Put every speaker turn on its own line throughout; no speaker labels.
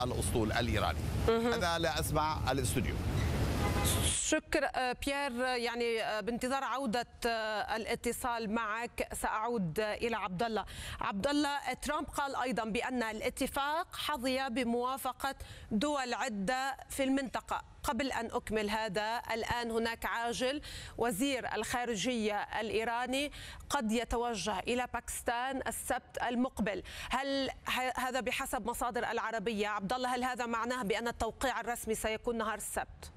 الأسطول الإيراني. أنا لا أسمع الاستوديو.
شكرا بيير، يعني بانتظار عودة الاتصال معك سأعود إلى عبد الله. عبد الله، ترامب قال أيضا بأن الاتفاق حظي بموافقة دول عدة في المنطقة. قبل أن أكمل هذا، الآن هناك عاجل وزير الخارجية الإيراني قد يتوجه إلى باكستان السبت المقبل. هل هذا بحسب مصادر العربية عبد الله، هل هذا معناه بأن التوقيع الرسمي سيكون نهار السبت؟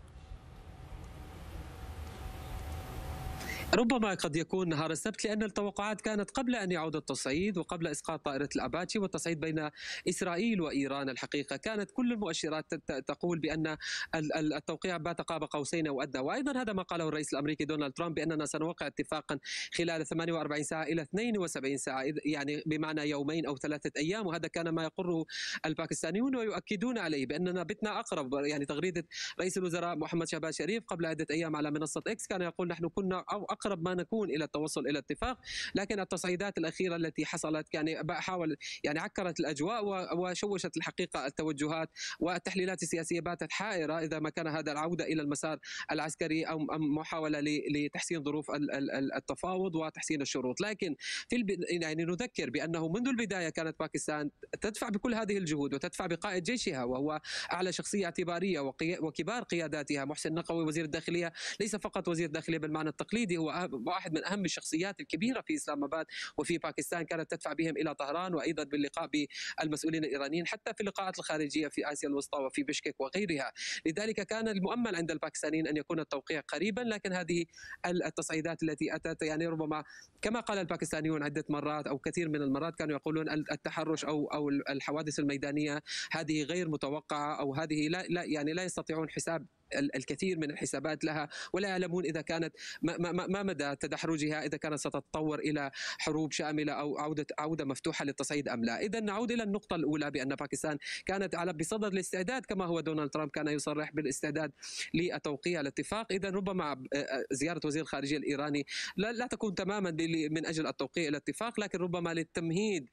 ربما قد يكون نهار السبت، لأن التوقعات كانت قبل أن يعود التصعيد وقبل إسقاط طائرة الأباتشي والتصعيد بين إسرائيل وإيران. الحقيقة كانت كل المؤشرات تقول بأن التوقيع بات قاب قوسين أو أدنى، وأيضا هذا ما قاله الرئيس الأمريكي دونالد ترامب بأننا سنوقع اتفاقا خلال 48 ساعة إلى 72 ساعة، يعني بمعنى يومين أو 3 أيام. وهذا كان ما يقره الباكستانيون ويؤكدون عليه بأننا بتنا أقرب. يعني تغريدة رئيس الوزراء محمد شهباز شريف قبل عدة أيام على منصة إكس كان يقول نحن كنا أو أقرب ما نكون إلى التوصل إلى اتفاق، لكن التصعيدات الأخيرة التي حصلت يعني حاول يعني عكرت الأجواء وشوشت الحقيقة التوجهات، والتحليلات السياسية باتت حائرة إذا ما كان هذا العودة إلى المسار العسكري أو محاولة لتحسين ظروف التفاوض وتحسين الشروط. لكن يعني نذكر بأنه منذ البداية كانت باكستان تدفع بكل هذه الجهود وتدفع بقائد جيشها وهو أعلى شخصية اعتبارية وكبار قياداتها. محسن نقوي وزير الداخلية ليس فقط وزير الداخلية بالمعنى التقليدي، هو واحد من أهم الشخصيات الكبيرة في إسلام آباد وفي باكستان، كانت تدفع بهم إلى طهران وأيضا باللقاء بالمسؤولين الإيرانيين حتى في اللقاءات الخارجية في آسيا الوسطى وفي بشكك وغيرها. لذلك كان المؤمل عند الباكستانيين أن يكون التوقيع قريبا، لكن هذه التصعيدات التي أتت يعني ربما كما قال الباكستانيون عدة مرات أو كثير من المرات كانوا يقولون التحرش أو الحوادث الميدانية هذه غير متوقعة، أو هذه لا يستطيعون حساب الكثير من الحسابات لها، ولا يعلمون إذا كانت ما مدى تدحرجها، إذا كانت ستتطور إلى حروب شاملة أو عودة مفتوحة للتصعيد أم لا. إذا نعود إلى النقطة الأولى بأن باكستان كانت بصدد الاستعداد، كما هو دونالد ترامب كان يصرح بالاستعداد لتوقيع الاتفاق. إذا ربما زيارة وزير الخارجية الإيراني لا تكون تماما من أجل التوقيع الاتفاق، لكن ربما للتمهيد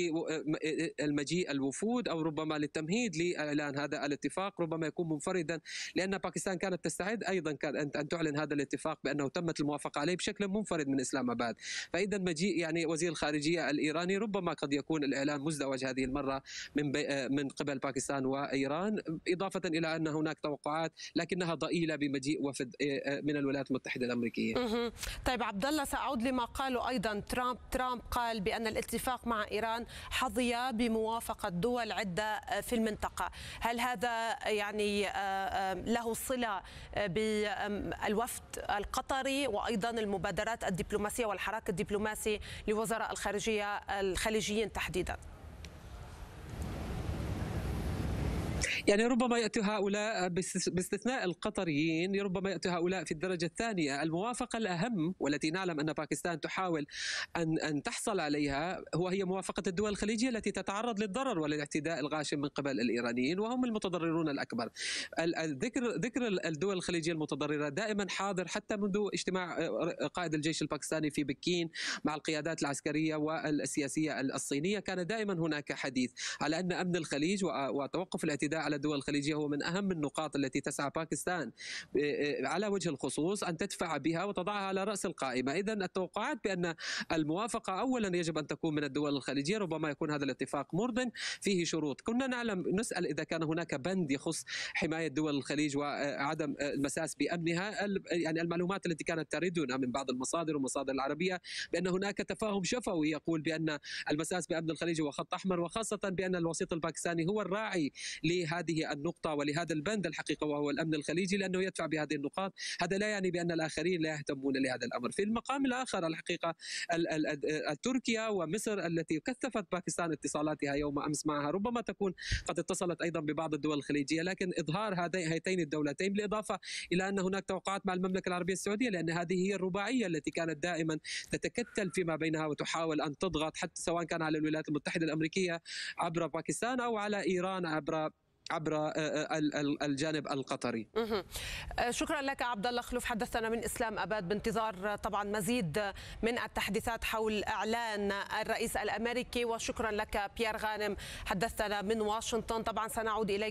للمجيء الوفود أو ربما للتمهيد لإعلان هذا الاتفاق. ربما يكون منفردا، لأن باكستان كانت تستعد أيضا أن تعلن هذا الاتفاق بأنه تمت الموافقة عليه بشكل منفرد من إسلام آباد. فإذا مجيء يعني وزير الخارجية الإيراني ربما قد يكون الإعلان مزدوج هذه المرة من قبل باكستان وإيران، إضافة إلى أن هناك توقعات لكنها ضئيلة بمجيء وفد من الولايات المتحدة الأمريكية.
طيب عبد الله، سأعود لما قاله أيضا ترامب قال بأن الاتفاق مع إيران حظي بموافقة دول عدة في المنطقة. هل هذا يعني له صلة بالوفد القطري وأيضا المبادرات الدبلوماسية والحراك الدبلوماسي لوزراء الخارجية الخليجيين تحديدا؟
يعني ربما يأتي هؤلاء باستثناء القطريين، ربما يأتي هؤلاء في الدرجة الثانية. الموافقة الأهم والتي نعلم أن باكستان تحاول أن تحصل عليها هي موافقة الدول الخليجية التي تتعرض للضرر والاعتداء الغاشم من قبل الإيرانيين، وهم المتضررون الأكبر. ذكر الدول الخليجية المتضررة دائما حاضر، حتى منذ اجتماع قائد الجيش الباكستاني في بكين مع القيادات العسكرية والسياسية الصينية، كان دائما هناك حديث على أن أمن الخليج وتوقف الاعتداء على الدول الخليجية هو من أهم النقاط التي تسعى باكستان على وجه الخصوص أن تدفع بها وتضعها على رأس القائمة. إذا التوقعات بأن الموافقة أولا يجب أن تكون من الدول الخليجية، ربما يكون هذا الاتفاق مرضٍ فيه شروط. كنا نسأل إذا كان هناك بند يخص حماية دول الخليج وعدم المساس بأمنها. يعني المعلومات التي كانت تردنا من بعض المصادر والمصادر العربية بأن هناك تفاهم شفوي يقول بأن المساس بأمن الخليج هو خط أحمر، وخاصة بأن الوسيط الباكستاني هو الراعي لهذه النقطة ولهذا البند الحقيقة وهو الأمن الخليجي، لأنه يدفع بهذه النقاط. هذا لا يعني بأن الآخرين لا يهتمون لهذا الأمر. في المقام الآخر الحقيقة تركيا ومصر التي كثفت باكستان اتصالاتها يوم أمس معها، ربما تكون قد اتصلت أيضا ببعض الدول الخليجية، لكن إظهار هاتين الدولتين بالإضافة إلى أن هناك توقعات مع المملكة العربية السعودية، لأن هذه هي الرباعية التي كانت دائما تتكتل فيما بينها وتحاول أن تضغط حتى سواء كان على الولايات المتحدة الأمريكية عبر باكستان أو على إيران عبر عبر الجانب القطري.
شكرا لك عبد الله خلوف، حدثنا من إسلام أباد بانتظار طبعا مزيد من التحديثات حول إعلان الرئيس الأمريكي. وشكرا لك بيير غانم، حدثنا من واشنطن. طبعا سنعود إليك